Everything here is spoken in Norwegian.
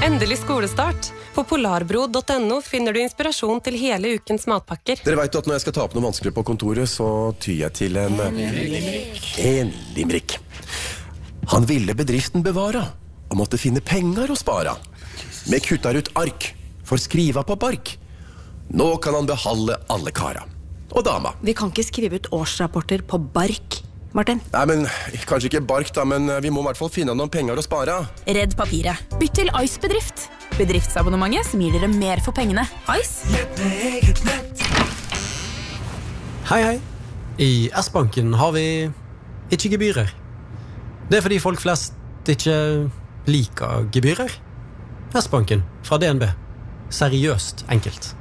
Endelig skolestart. På polarbro.no finner du inspirasjon til hele ukens matpakker. Dere vet at når jeg skal ta opp noe vanskelig på kontoret, så tyr jeg til en limerick. Han ville bedriften bevara, og måtte finne penger å spara. Med kuttar ut ark, for skriva på bark. Nå kan han behalde alle kara. Og dama. Vi kan ikke skrive ut årsrapporter på bark, Martin. Nei, men kanskje ikke bark da, men vi må I hvert fall finne noen penger å spare. Redd papiret. Bytt til Ice Bedrift. Bedriftsabonnementet som gir dere mer for pengene. Ice. Hei. I S-banken har vi ikke gebyrer. Det fordi folk flest ikke liker gebyrer. S-banken fra DNB. Seriøst enkelt.